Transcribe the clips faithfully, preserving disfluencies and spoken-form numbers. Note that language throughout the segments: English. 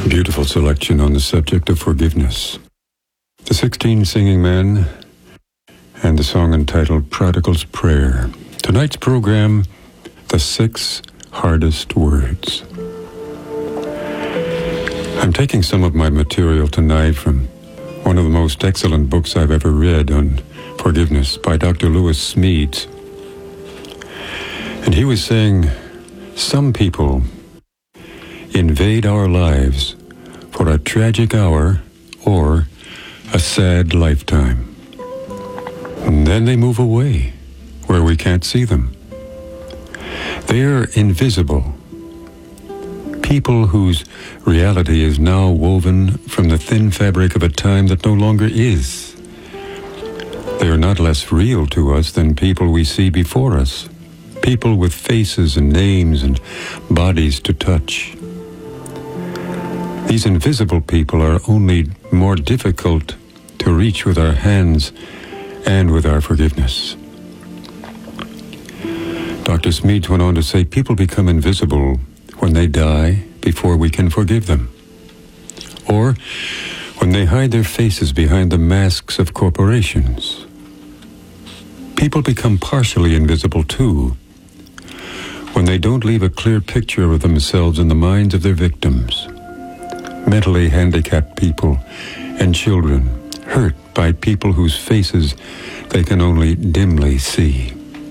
Beautiful selection on the subject of forgiveness. The sixteen Singing Men and the song entitled Prodigal's Prayer. Tonight's program, The Six Hardest Words. I'm taking some of my material tonight from one of the most excellent books I've ever read on forgiveness by Doctor Lewis Smedes. And he was saying, some people invade our lives for a tragic hour or a sad lifetime. And then they move away where we can't see them. They're invisible. People whose reality is now woven from the thin fabric of a time that no longer is. They are not less real to us than people we see before us. People with faces and names and bodies to touch. These invisible people are only more difficult to reach with our hands and with our forgiveness. Doctor Smedes went on to say, people become invisible when they die before we can forgive them, or when they hide their faces behind the masks of corporations. People become partially invisible too when they don't leave a clear picture of themselves in the minds of their victims. Mentally handicapped people and children hurt by people whose faces they can only dimly see.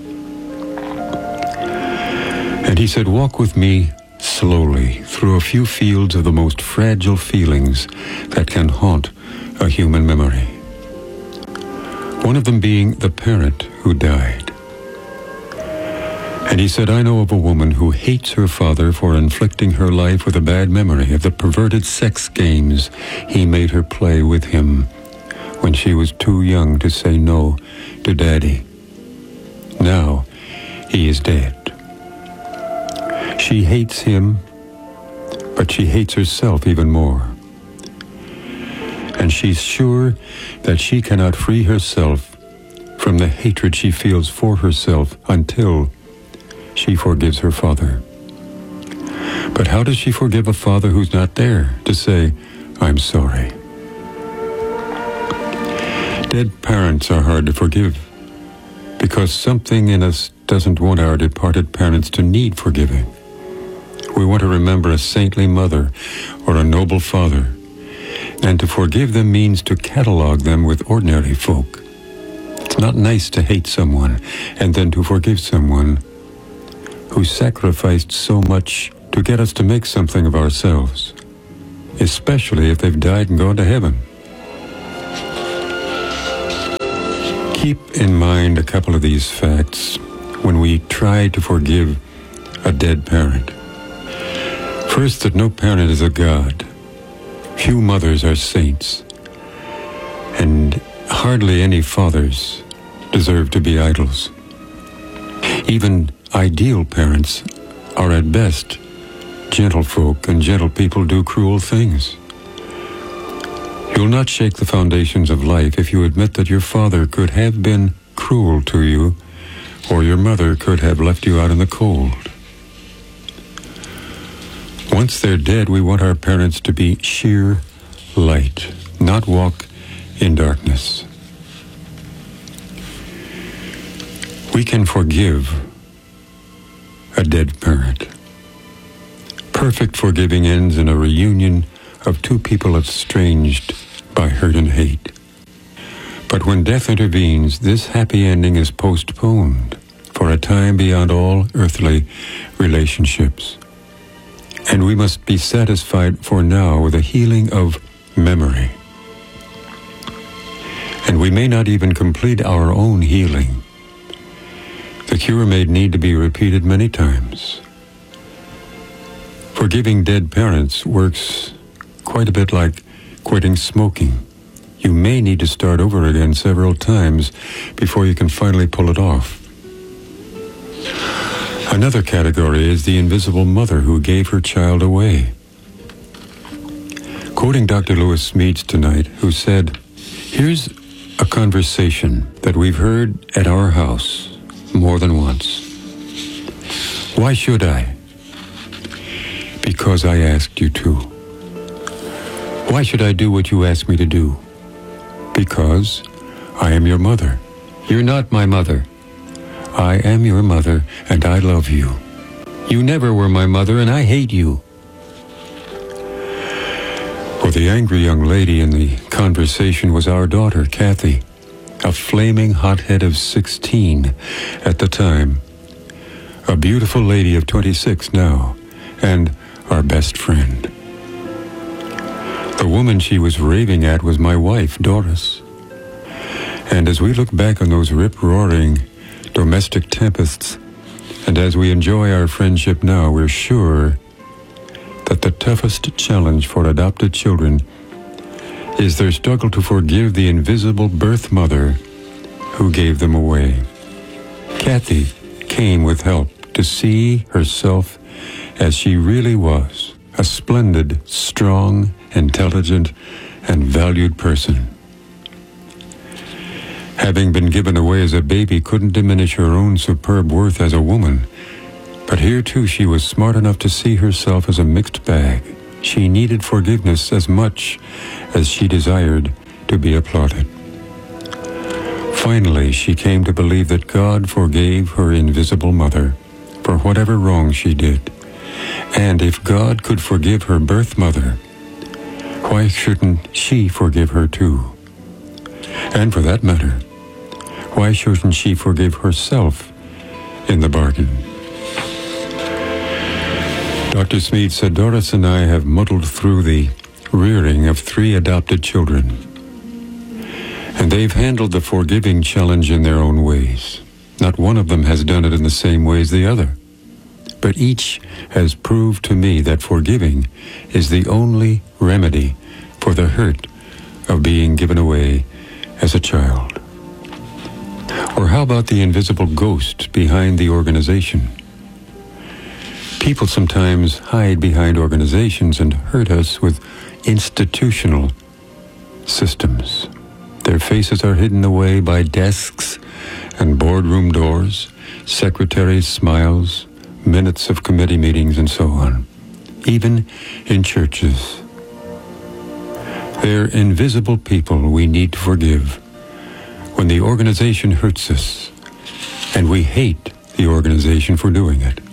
And he said, walk with me slowly through a few fields of the most fragile feelings that can haunt a human memory. One of them being the parent who died. And he said, I know of a woman who hates her father for inflicting her life with a bad memory of the perverted sex games he made her play with him when she was too young to say no to Daddy. Now he is dead. She hates him, but she hates herself even more. And she's sure that she cannot free herself from the hatred she feels for herself until she forgives her father. But how does she forgive a father who's not there to say, I'm sorry? Dead parents are hard to forgive because something in us doesn't want our departed parents to need forgiving. We want to remember a saintly mother or a noble father, and to forgive them means to catalog them with ordinary folk. It's not nice to hate someone and then to forgive someone who sacrificed so much to get us to make something of ourselves, especially if they've died and gone to heaven. Keep in mind a couple of these facts when we try to forgive a dead parent. First, that no parent is a god. Few mothers are saints, and hardly any fathers deserve to be idols. Even ideal parents are at best gentlefolk, and gentle people do cruel things. You'll not shake the foundations of life if you admit that your father could have been cruel to you, or your mother could have left you out in the cold. Once they're dead, we want our parents to be sheer light, not walk in darkness. We can forgive a dead parent. Perfect forgiving ends in a reunion of two people estranged by hurt and hate. But when death intervenes, this happy ending is postponed for a time beyond all earthly relationships. And we must be satisfied for now with a healing of memory. And we may not even complete our own healing. The cure may need to be repeated many times. Forgiving dead parents works quite a bit like quitting smoking. You may need to start over again several times before you can finally pull it off. Another category is the invisible mother who gave her child away. Quoting Doctor Lewis Smedes tonight, who said, here's a conversation that we've heard at our house more than once. Why should I? Because I asked you to. Why should I do what you ask me to do? Because I am your mother. You're not my mother. I am your mother, and I love you. You never were my mother, and I hate you. Well, the angry young lady in the conversation was our daughter, Kathy, a flaming hothead of sixteen at the time, a beautiful lady of twenty-six now, and our best friend. The woman she was raving at was my wife, Doris. And as we look back on those rip-roaring domestic tempests, and as we enjoy our friendship now, we're sure that the toughest challenge for adopted children is their struggle to forgive the invisible birth mother who gave them away. Kathy came with help to see herself as she really was, a splendid, strong, intelligent, and valued person. Having been given away as a baby couldn't diminish her own superb worth as a woman. But here, too, she was smart enough to see herself as a mixed bag. She needed forgiveness as much as she desired to be applauded. Finally, she came to believe that God forgave her invisible mother for whatever wrong she did. And if God could forgive her birth mother, why shouldn't she forgive her too? And for that matter, why shouldn't she forgive herself in the bargain? Doctor Smead said, Doris and I have muddled through the rearing of three adopted children, and they've handled the forgiving challenge in their own ways. Not one of them has done it in the same way as the other, but each has proved to me that forgiving is the only remedy for the hurt of being given away as a child. Or how about the invisible ghost behind the organization? People sometimes hide behind organizations and hurt us with institutional systems. Their faces are hidden away by desks and boardroom doors, secretaries' smiles, minutes of committee meetings, and so on. Even in churches. They're invisible people we need to forgive when the organization hurts us, and we hate the organization for doing it.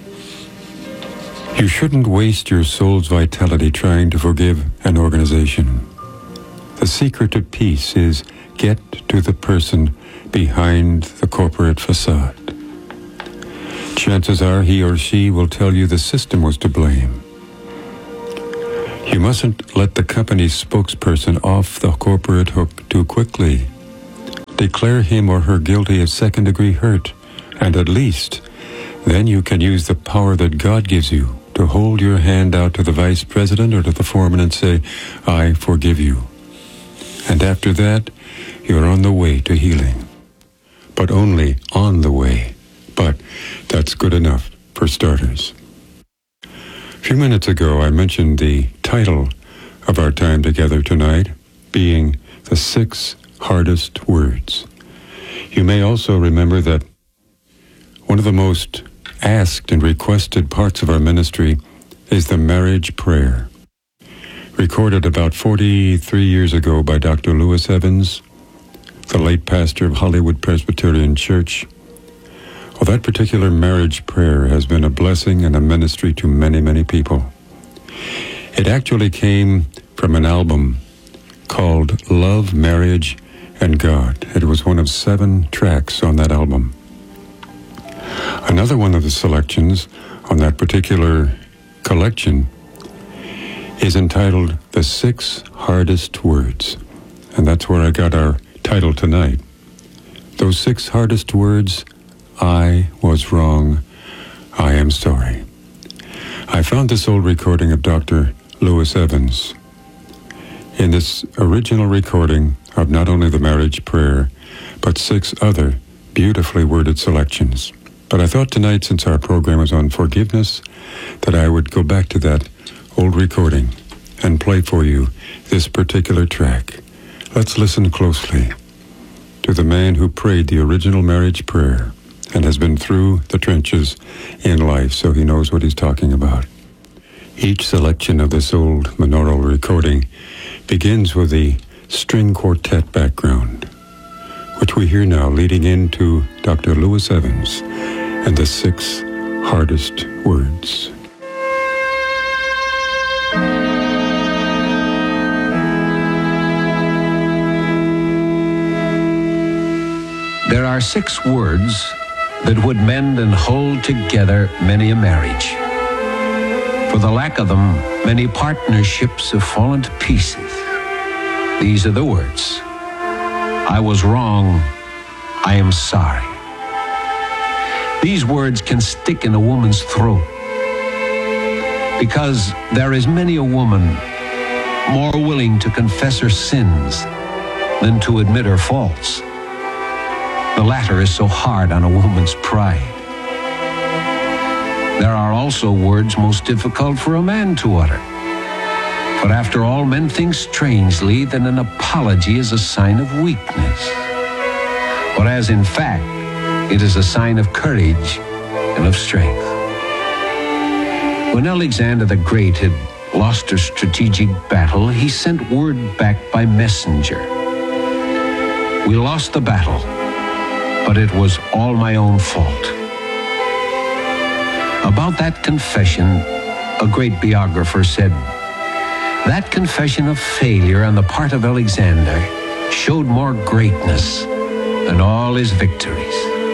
You shouldn't waste your soul's vitality trying to forgive an organization. The secret to peace is get to the person behind the corporate facade. Chances are he or she will tell you the system was to blame. You mustn't let the company's spokesperson off the corporate hook too quickly. Declare him or her guilty of second-degree hurt, and at least then you can use the power that God gives you to hold your hand out to the vice president or to the foreman and say, I forgive you. And after that, you're on the way to healing. But only on the way. But that's good enough for starters. A few minutes ago, I mentioned the title of our time together tonight being The Six Hardest Words. You may also remember that one of the most asked and requested parts of our ministry is the marriage prayer. Recorded about forty-three years ago by Doctor Lewis Evans, the late pastor of Hollywood Presbyterian Church. Well, that particular marriage prayer has been a blessing and a ministry to many, many people. It actually came from an album called Love, Marriage, and God. It was one of seven tracks on that album. Another one of the selections on that particular collection is entitled The Six Hardest Words. And that's where I got our title tonight. Those six hardest words: I was wrong, I am sorry. I found this old recording of Doctor Lewis Evans. In this original recording of not only the marriage prayer, but six other beautifully worded selections. But I thought tonight, since our program is on forgiveness, that I would go back to that old recording and play for you this particular track. Let's listen closely to the man who prayed the original marriage prayer and has been through the trenches in life, so he knows what he's talking about. Each selection of this old monaural recording begins with the string quartet background, which we hear now leading into Doctor Louis Evans and the Six Hardest Words. There are six words that would mend and hold together many a marriage. For the lack of them, many partnerships have fallen to pieces. These are the words: I was wrong, I am sorry. These words can stick in a woman's throat, because there is many a woman more willing to confess her sins than to admit her faults. The latter is so hard on a woman's pride. There are also words most difficult for a man to utter. But after all, men think strangely that an apology is a sign of weakness, whereas in fact, it is a sign of courage and of strength. When Alexander the Great had lost a strategic battle, he sent word back by messenger: we lost the battle, but it was all my own fault. About that confession, a great biographer said, that confession of failure on the part of Alexander showed more greatness than all his victories.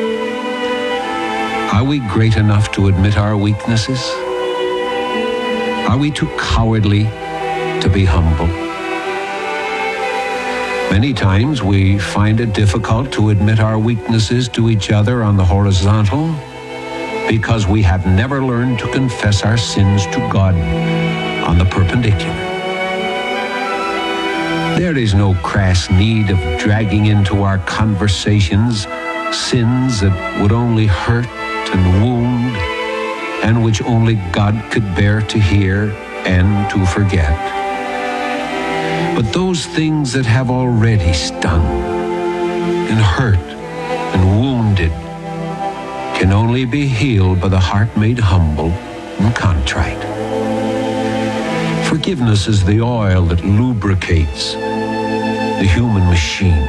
Are we great enough to admit our weaknesses? Are we too cowardly to be humble? Many times we find it difficult to admit our weaknesses to each other on the horizontal because we have never learned to confess our sins to God on the perpendicular. There is no crass need of dragging into our conversations sins that would only hurt and wound, and which only God could bear to hear and to forget. But those things that have already stung and hurt and wounded can only be healed by the heart made humble and contrite. Forgiveness is the oil that lubricates the human machine.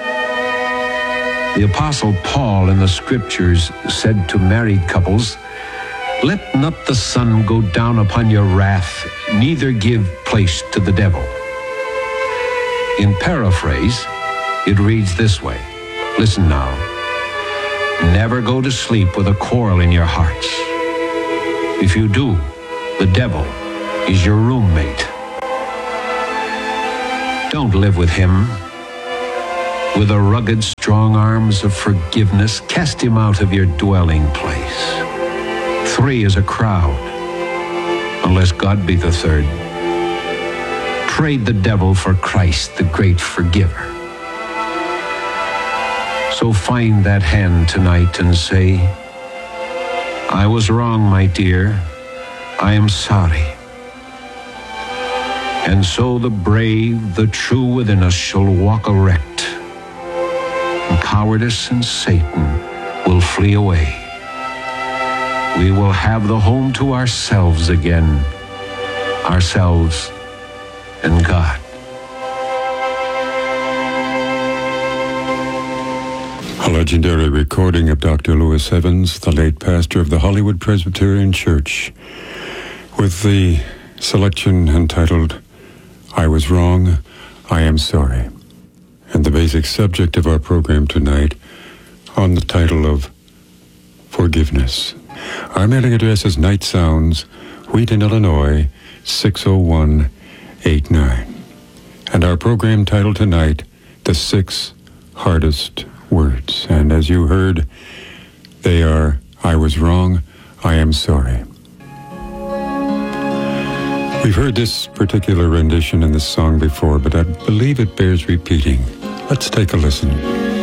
The Apostle Paul in the Scriptures said to married couples, "Let not the sun go down upon your wrath, neither give place to the devil." In paraphrase, it reads this way. Listen now. Never go to sleep with a quarrel in your hearts. If you do, the devil is your roommate. Don't live with him. With the rugged, strong arms of forgiveness, cast him out of your dwelling place. Three is a crowd, unless God be the third. Trade the devil for Christ, the great forgiver. So find that hand tonight and say, I was wrong, my dear. I am sorry. And so the brave, the true within us shall walk erect, and cowardice and Satan will flee away. We will have the home to ourselves again, ourselves and God. A legendary recording of Doctor Louis Evans, the late pastor of the Hollywood Presbyterian Church, with the selection entitled, I Was Wrong, I Am Sorry, and the basic subject of our program tonight on the title of Forgiveness. Our mailing address is Night Sounds, Wheaton, Illinois, six oh one eight nine. And our program title tonight, The Six Hardest Words. And as you heard, they are, I was wrong, I am sorry. We've heard this particular rendition in this song before, but I believe it bears repeating. Let's take a listen.